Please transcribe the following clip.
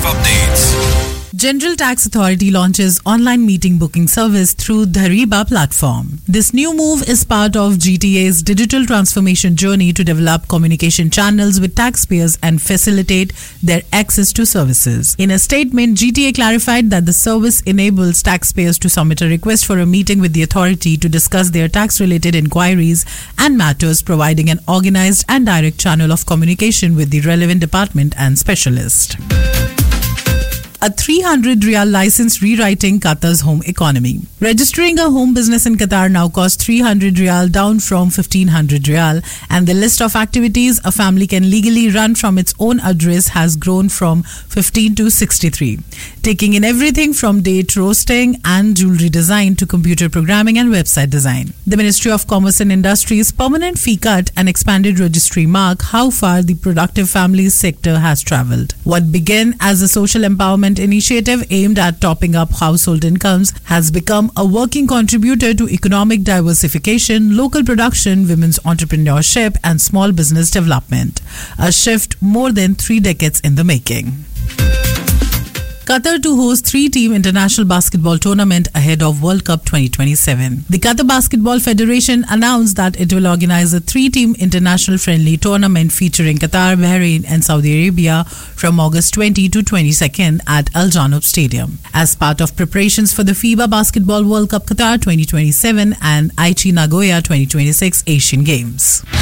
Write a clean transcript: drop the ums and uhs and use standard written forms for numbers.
live updates. General Tax Authority launches online meeting booking service through Dhariba platform. This new move is part of GTA's digital transformation journey to develop communication channels with taxpayers and facilitate their access to services. In a statement, GTA clarified that the service enables taxpayers to submit a request for a meeting with the authority to discuss their tax-related inquiries and matters, providing an organized and direct channel of communication with the relevant department and specialist. A 300 Riyal license rewriting Qatar's home economy. Registering a home business in Qatar now costs 300 Riyal, down from 1500 Riyal, and the list of activities a family can legally run from its own address has grown from 15 to 63, taking in everything from date roasting and jewelry design to computer programming and website design. The Ministry of Commerce and Industry's permanent fee cut and expanded registry mark how far the productive families sector has travelled. What began as a social empowerment initiative aimed at topping up household incomes has become a working contributor to economic diversification, local production, women's entrepreneurship, and small business development. A shift more than 3 decades in the making. Qatar to host 3-team international basketball tournament ahead of World Cup 2027. The Qatar Basketball Federation announced that it will organize a 3-team international friendly tournament featuring Qatar, Bahrain and Saudi Arabia from August 20 to 22nd at Al Janoub Stadium as part of preparations for the FIBA Basketball World Cup Qatar 2027 and Aichi Nagoya 2026 Asian Games.